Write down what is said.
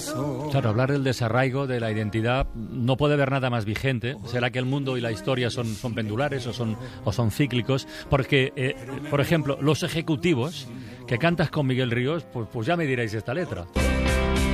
Claro, hablar del desarraigo, de la identidad, no puede haber nada más vigente. ¿Será que el mundo y la historia son pendulares o son cíclicos? Porque, por ejemplo, Los Ejecutivos, que cantas con Miguel Ríos, pues ya me diréis esta letra.